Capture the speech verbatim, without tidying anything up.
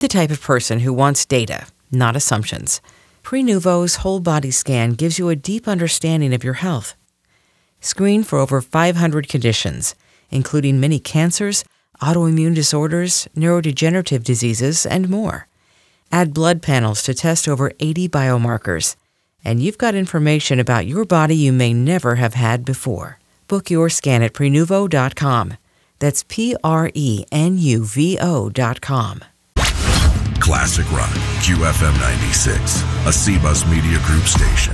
the type of person who wants data, not assumptions. Prenuvo's whole body scan gives you a deep understanding of your health. Screen for over five hundred conditions, including many cancers, autoimmune disorders, neurodegenerative diseases, and more. Add blood panels to test over eighty biomarkers. And you've got information about your body you may never have had before. Book your scan at prenuvo dot com. That's P R E N U V O dot com. Classic Rock, Q F M ninety-six, a C-Bus Media Group station.